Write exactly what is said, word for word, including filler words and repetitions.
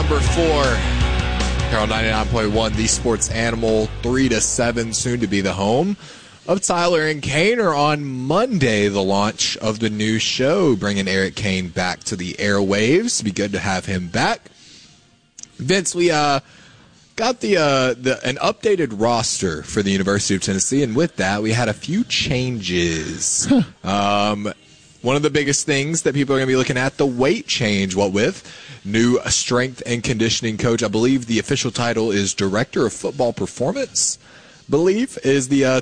number four. Carol ninety-nine point one, the sports animal, three to seven, soon to be the home of Tyler and Kane, are on Monday, the launch of the new show, bringing Eric Kane back to the airwaves. It'd be good to have him back. Vince, we uh, got the, uh, the an updated roster for the University of Tennessee, and with that, we had a few changes. um, one of the biggest things that people are going to be looking at, the weight change. What with? New strength and conditioning coach. I believe the official title is Director of Football Performance, believe, is the uh,